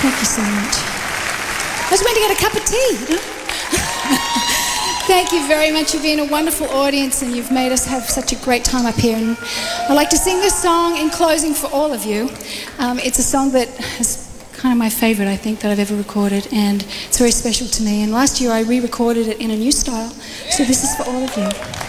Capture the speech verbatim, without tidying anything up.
Thank you so much. I just went to get a cup of tea, you know? Thank you very much. You've been a wonderful audience and you've made us have such a great time up here. And I'd like to sing this song in closing for all of you. Um, it's a song that is kind of my favourite, I think, that I've ever recorded, and it's very special to me. And last year I re-recorded it in a new style, so this is for all of you.